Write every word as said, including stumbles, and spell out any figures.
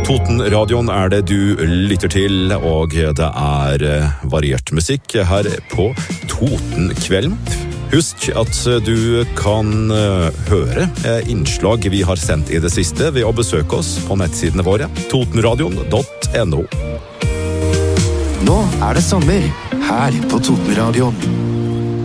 Totenradioen er det du lytter til, og det er variert musikk her på Totenkvelden. Husk at du kan høre innslag vi har sendt i det siste ved å besøke oss på nettsidene våre, totenradion punktum no. Nå er det sommer her på Totenradioen.